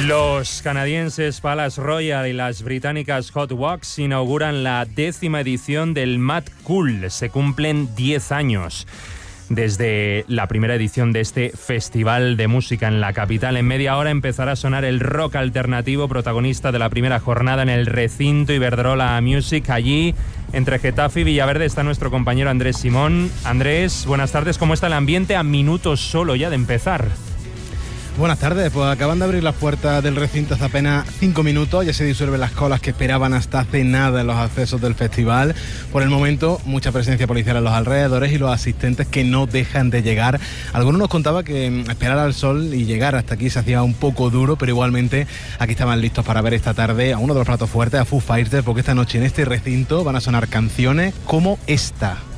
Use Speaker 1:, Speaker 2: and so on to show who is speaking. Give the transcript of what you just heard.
Speaker 1: Los canadienses Palace Royal y las británicas Hot Wax inauguran la 10ª edición del Mad Cool. Se cumplen 10 años desde la primera edición de este festival de música en la capital. En media hora empezará a sonar el rock alternativo, protagonista de la primera jornada en el recinto Iberdrola Music. Allí, entre Getafe y Villaverde, está nuestro compañero Andrés Simón. Andrés, buenas tardes. ¿Cómo está el ambiente a minutos solo ya de empezar?
Speaker 2: Buenas tardes, pues acaban de abrir las puertas del recinto hace apenas 5 minutos, ya se disuelven las colas que esperaban hasta hace nada en los accesos del festival. Por el momento, mucha presencia policial en los alrededores y los asistentes que no dejan de llegar. Algunos nos contaba que esperar al sol y llegar hasta aquí se hacía un poco duro, pero igualmente aquí estaban listos para ver esta tarde a uno de los platos fuertes, a Foo Fighters, porque esta noche en este recinto van a sonar canciones como esta.